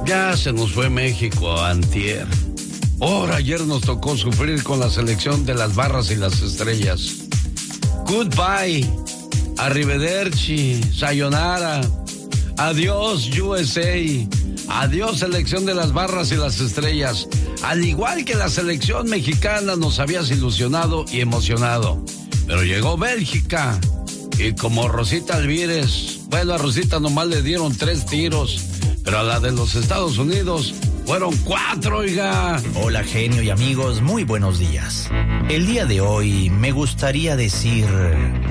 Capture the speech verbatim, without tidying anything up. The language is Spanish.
Ya se nos fue México antier. Ahora ayer nos tocó sufrir con la selección de las barras y las estrellas. Goodbye, arrivederci, sayonara, adiós U S A, adiós selección de las barras y las estrellas. Al igual que la selección mexicana nos habías ilusionado y emocionado. Pero llegó Bélgica y como Rosita Alvírez, bueno, a Rosita nomás le dieron tres tiros, pero a la de los Estados Unidos fueron cuatro, oiga. Hola, genio y amigos, muy buenos días. El día de hoy me gustaría decir...